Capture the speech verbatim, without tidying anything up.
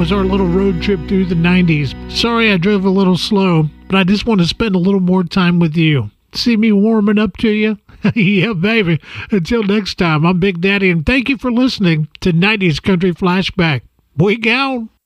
was our little road trip through the nineties. Sorry I drove a little slow, but I just want to spend a little more time with you. See me warming up to you? Yeah, baby. Until next time, I'm Big Daddy, and thank you for listening to nineties Country Flashback. Boy, gone.